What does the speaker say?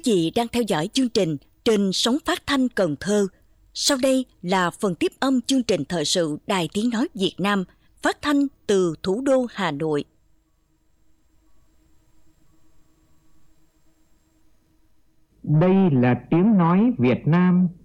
vị đang theo dõi chương trình trên sóng phát thanh Cần Thơ. Sau đây là phần tiếp âm chương trình thời sự Đài Tiếng Nói Việt Nam, phát thanh từ thủ đô Hà Nội. Đây là Tiếng Nói Việt Nam